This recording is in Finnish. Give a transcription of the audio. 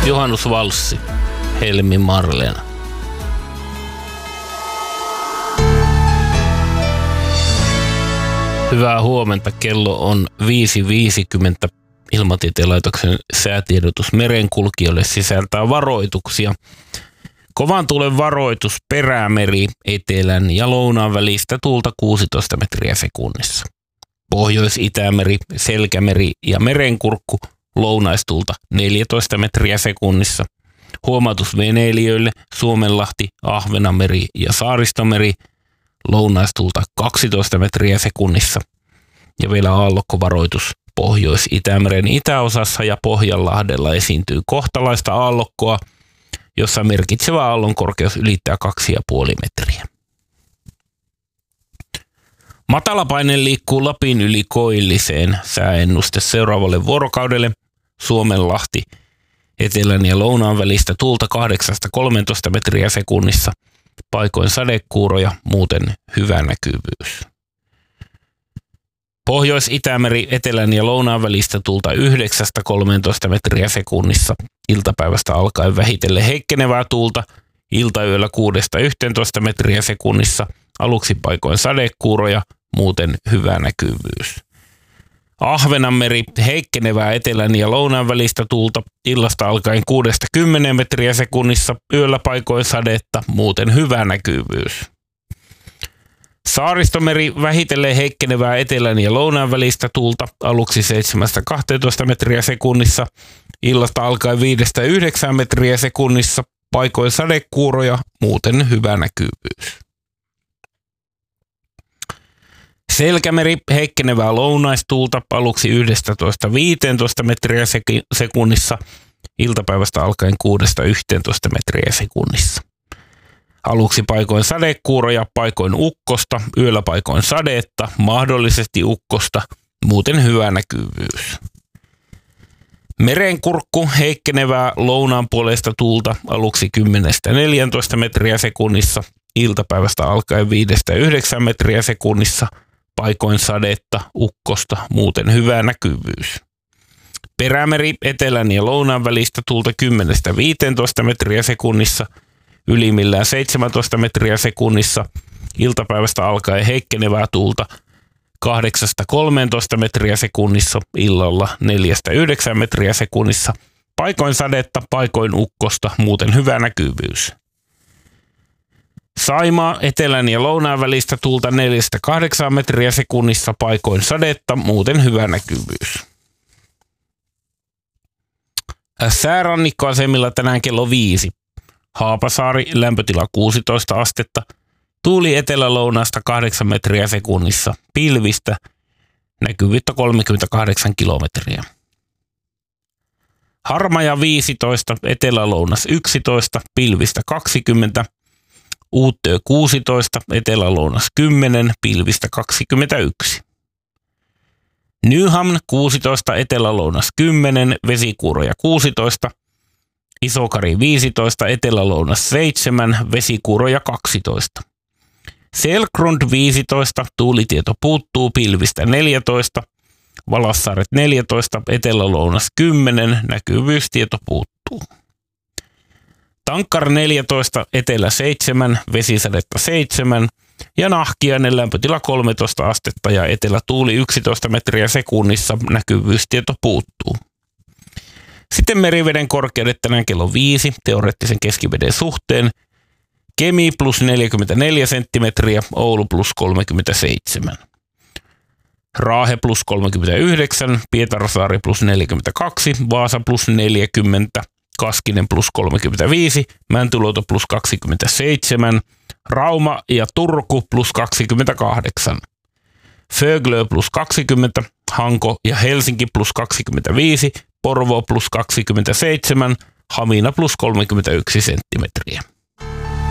Juhannusvalssi Helmi Marleena. Hyvää huomenta. Kello on 5.50. Ilmatieteen laitoksen säätiedotus merenkulkijoille sisältää varoituksia. Kovan tuulen varoitus Perämeri etelän ja lounaan välistä tuulta 16 metriä sekunnissa. Pohjois-Itämeri, Selkämeri ja Merenkurkku lounaistuulta 14 metriä sekunnissa. Huomautus veneilijöille Suomenlahti, Ahvenanmeri ja Saaristomeri lounaistuulta 12 metriä sekunnissa. Ja vielä aallokkovaroitus Pohjois-Itämeren itäosassa ja Pohjanlahdella esiintyy kohtalaista aallokkoa, jossa merkitsevä aallon korkeus ylittää 2,5 metriä. Matalapaine liikkuu Lapin yli koilliseen. Sääennuste seuraavalle vuorokaudelle Suomenlahti etelän ja lounaan välistä tuulta 8-13 metriä sekunnissa. Paikoin sadekuuroja, muuten hyvä näkyvyys. Pohjois-Itämeri etelän ja lounaan välistä tuulta 9-13 metriä sekunnissa. Iltapäivästä alkaen vähitellen heikkenevää tuulta. Iltayöllä 6-11 metriä sekunnissa. Aluksi paikoin sadekuuroja, muuten hyvä näkyvyys. Ahvenanmeri heikkenevää etelän ja lounaan välistä tuulta. Illasta alkaen 6-10 metriä sekunnissa. Yöllä paikoin sadetta, muuten hyvä näkyvyys. Saaristomeri vähitellen heikkenevää etelän ja lounaan välistä tuulta. Aluksi 7-12 metriä sekunnissa. Illasta alkaen 5-9 metriä sekunnissa. Paikoin sadekuuroja, muuten hyvä näkyvyys. Selkämeri heikkenevää lounaistuulta aluksi 11-15 metriä sekunnissa, iltapäivästä alkaen 6-11 metriä sekunnissa. Aluksi paikoin sadekuuroja, paikoin ukkosta, yöllä paikoin sadetta, mahdollisesti ukkosta, muuten hyvä näkyvyys. Merenkurkku heikkenevää lounaanpuoleista tuulta aluksi 10-14 metriä sekunnissa, iltapäivästä alkaen 5-9 metriä sekunnissa, paikoin sadetta, ukkosta, muuten hyvä näkyvyys. Perämeri etelän ja lounaan välistä tuulta 10-15 metriä sekunnissa, ylimmillään 17 metriä sekunnissa, iltapäivästä alkaen heikkenevää tuulta 8-13 metriä sekunnissa, illalla 4-9 metriä sekunnissa, paikoin sadetta, paikoin ukkosta, muuten hyvä näkyvyys. Saimaa etelän ja lounaan välistä tuulta 4-8 metriä sekunnissa, paikoin sadetta, muuten hyvä näkyvyys. Säärannikkoasemilla tänään kello 5. Haapasaari lämpötila 16 astetta, tuuli etelä-lounaasta 8 metriä sekunnissa, pilvistä, näkyvyyttä 38 kilometriä. Harmaja 15, etelä-lounas 11, pilvistä 20, Uuttöö 16, etelä-lounas 10, pilvistä 21. Nyhamn 16, etelä-lounas 10, vesikuuroja 16. Isokari 15, etelä-lounas 7, vesikuuroja 12. Selkrund 15, tuulitieto puuttuu, pilvistä 14. Valassaaret 14, etelä-lounas 10, näkyvyystieto puuttuu. Tankkar 14, etelä 7, vesisadetta 7 ja Nahkiainen lämpötila 13 astetta ja etelätuuli 11 metriä sekunnissa, näkyvyystieto puuttuu. Sitten meriveden korkeudet tänään kello 5 teoreettisen keskiveden suhteen. Kemi plus 44 senttimetriä, Oulu plus 37. Raahe plus 39, Pietarsaari plus 42, Vaasa plus 40, Kaskinen plus 35, Mäntyluoto plus 27, Rauma ja Turku plus 28, Föglö plus 20, Hanko ja Helsinki plus 25, Porvoo plus 27, Hamina plus 31 senttimetriä.